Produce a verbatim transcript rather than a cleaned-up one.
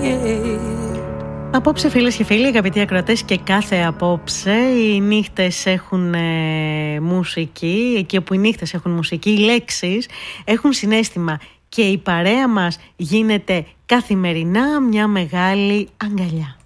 Απόψε, φίλες και φίλοι, αγαπητοί ακροατές, και κάθε απόψε οι νύχτες έχουν ε, μουσική. Εκεί όπου οι νύχτες έχουν μουσική, οι λέξεις έχουν συναίσθημα και η παρέα μας γίνεται καθημερινά μια μεγάλη αγκαλιά.